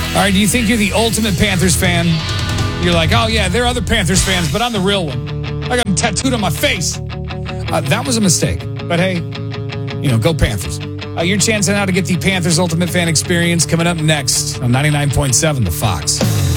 All right, do you think you're the ultimate Panthers fan? You're like, oh, yeah, there are other Panthers fans, but I'm the real one. I got them tattooed on my face. That was a mistake. But hey, go Panthers. Your chance now to get the Panthers Ultimate Fan Experience coming up next on 99.7 The Fox.